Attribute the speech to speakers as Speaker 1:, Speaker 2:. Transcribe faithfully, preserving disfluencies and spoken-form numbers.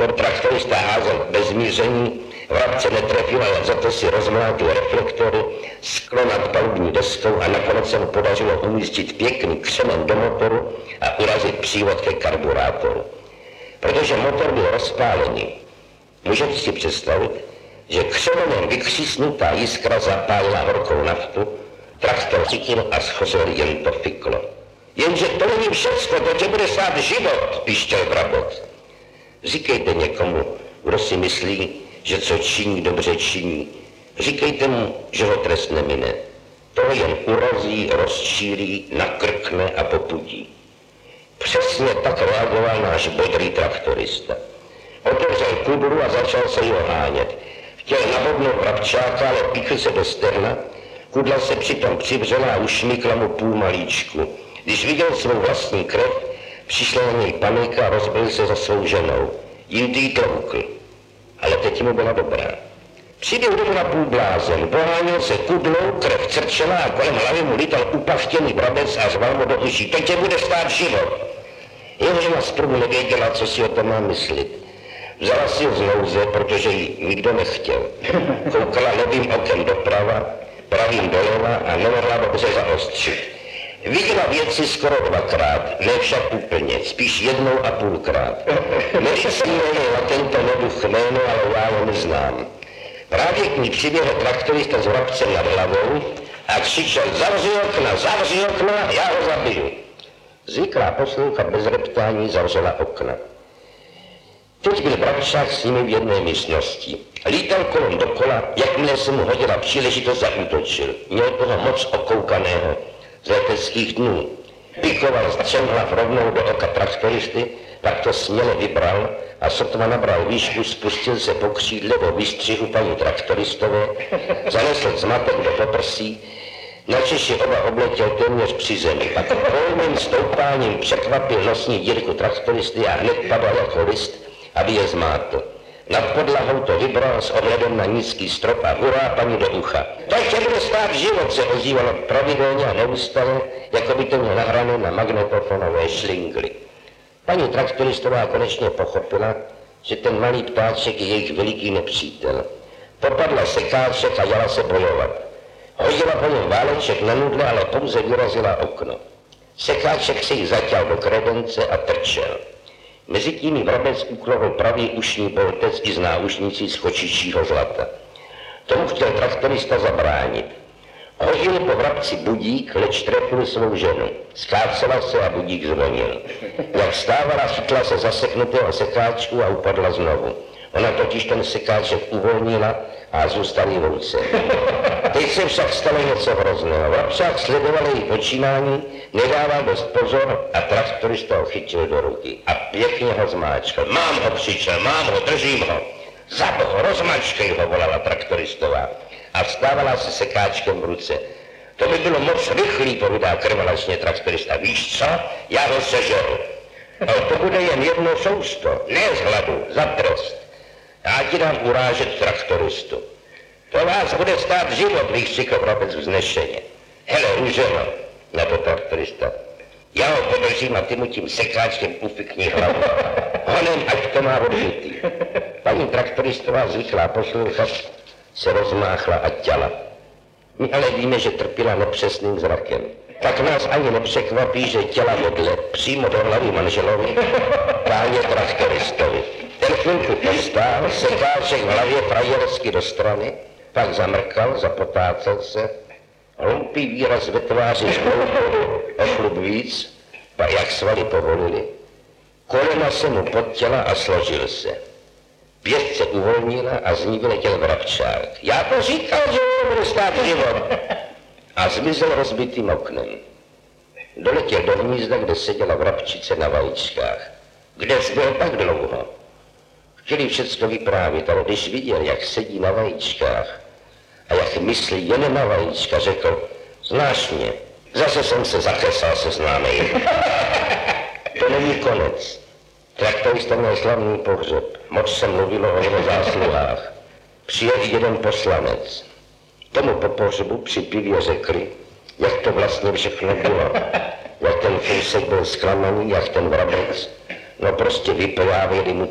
Speaker 1: traktor, traktorista házel bez míření, vrabce netrefil, ale za to si rozmlátil reflektory, sklo nad palubní deskou a nakonec se mu podařilo umístit pěkný křemen do motoru a urazit přívod ke karburátoru. Protože motor byl rozpálený, můžete si představit, že křemenem vykřísnutá jiskra zapálila horkou naftu, traktor chytil a schořel, jen to fiklo. Jenže to není všecko, to tě bude stát život, pištěl vrabec. Říkejte někomu, kdo si myslí, že co činí, dobře činí. Říkejte mu, že ho trest nemine. To jen urazí, rozčírí, nakrkne a popudí. Přesně tak reagoval náš bodrý traktorista. Otevřel kudru a začal se jí ohánět. Chtěl nabodnout vrabčáka, ale píchl se do sterna. Kudla se přitom přivřela a ušmykla mu půl malíčku. Když viděl svou vlastní krev, přišla na něj panika a rozbil se za svou ženou. Jindy jí tloukl. Ale teď mu byla dobrá. Přiběhl domů na půl blázen, poháněl se kudlou, krev crčela a kolem hlavy mu lítal upachtěný vrabec a řval mu do uší. To tě bude stát život. Jeho žena zprvu nevěděla, co si o tom má myslet. Vzala si ho z nouze, protože ji nikdo nechtěl. Koukala levým okem doprava, pravým doleva a nemohla dobře zaostřit. Viděla věci skoro dvakrát, ne však úplně, spíš jednou a půlkrát. Medicínou je tento neduch jméno, ale já ho neznám. Právě k ní přiběhl traktorista s vrabcem nad hlavou a křičel: zavři okna, zavři okna, já ho zabiju. Zvyklá poslouchat bez reptání zavřela okna. Teď byl vrabčák s nimi v jedné místnosti. Lítal kolem dokola, jakmile se mu hodila příležitost, zaútočil. Měl toho moc okoukaného z leteckých dnů. Pikoval střemhlav rovnou do oka traktoristy, pak to směle vybral a sotva nabral výšku, spustil se po křídle do výstřihu paní traktoristové, zanesl zmatek do poprsí, načež je oba obletěl téměř při zemi. Pak volným stoupáním překvapil nosní dírku traktoristy a hned padal jako list, aby je zmátl. Nad podlahou to vybral s ohledem na nízký strop a hurá paní do ucha. To tě bude stát život, se ozývalo pravidelně a neustále, jako by to měl nahrané na magnetofonové šlingly. Paní traktoristová konečně pochopila, že ten malý ptáček je jejich veliký nepřítel. Popadla sekáček a jala se bojovat. Hodila po něm váleček na nudle, ale pouze vyrazila okno. Sekáček si ji zaťal do kredence a trčel. Mezitím jí vrabec uklovil pravý ušní boltec i z náušnicí z chočičího zlata. Tomu chtěl traktorista zabránit. Hodil po vrabci budík, leč trefil svou ženu. Skácela se a budík zvonil. Jak stávala, chytla se zaseknutého sekáčku a upadla znovu. Ona totiž ten sekáček uvolnila a zůstal jí v ruce. Teď se však stalo něco hrozného. Vrabčák sledoval její počínání, nedával dost pozor a traktorista ho chytil do ruky a pěkně ho zmáčkal. Mám ho, křičel, mám ho, držím ho. Zaboh, rozmačkej ho, volala traktoristová a vstávala se sekáčkem v ruce. To by bylo moc rychlý, povídá krvelačně traktorista. Víš co? Já ho sežeru. Ale to bude jen jedno sousto, ne z hladu, za trest. Já ti dám urážet traktoristu. To vás bude stát život, vykřikl vrabec vznešeně. Hele, růženo, na to traktorista. Já ho podržím a ty mu tím sekáčkem ufikni hlavu. Honem, ať to má odbytý. Paní traktoristová zvyklá poslouchat se rozmáchla a těla. My ale víme, že trpěla nepřesným zrakem. Tak nás ani nepřekvapí, že těla modle přímo do hlavy manželovi, páně traktoristovi. Ten chvilku postál, sekáček v hlavě frajersky do strany, pak zamrkal, zapotácel se, hloupý výraz ve tváři zhloupil o chlup víc, pak jak svaly povolili. Kolena se mu podtěla a složil se. Pěst se uvolnila a z ní vyletěl vrabčák. Já to říkal, že nebude stát život. A zmizel rozbitým oknem. Doletěl do hnízda, kde seděla vrabčice na vajíčkách. Kde jsi byl tak dlouho? Chtěli všecko vyprávět, ale když viděl, jak sedí na vajíčkách a jak myslí jen na vajíčka, řekl, znáš mě, zase jsem se zakesal se známým. To není konec. Traktorista měl slavný pohřeb, moc se mluvilo o jeho zásluhách. Přijel jeden poslanec. Tomu po pohřebu při pivě řekli, jak to vlastně všechno bylo. Jak ten Fousek byl zklamaný, jak ten vrabec. No prostě vyprávěli mu